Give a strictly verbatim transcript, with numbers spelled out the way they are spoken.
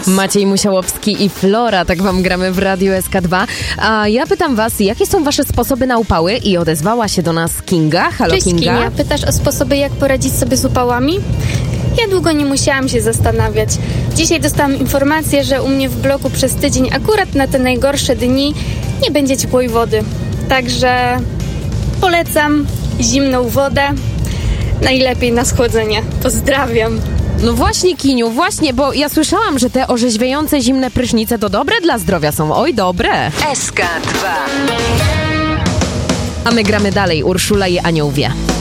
Maciej Musiałowski i Flora, tak wam gramy w Radiu S K dwa. A ja pytam was, jakie są wasze sposoby na upały? I odezwała się do nas Kinga. Halo, Cześć, Kinga. Kinia. Pytasz o sposoby, jak poradzić sobie z upałami? Ja długo nie musiałam się zastanawiać. Dzisiaj dostałam informację, że u mnie w bloku przez tydzień, akurat na te najgorsze dni, nie będzie ciepłej wody. Także polecam zimną wodę, najlepiej na schłodzenie. Pozdrawiam. No właśnie, Kiniu, właśnie, bo ja słyszałam, że te orzeźwiające zimne prysznice to dobre dla zdrowia są. Oj, dobre. S K dwa. A my gramy dalej. Urszula i Anioł wie.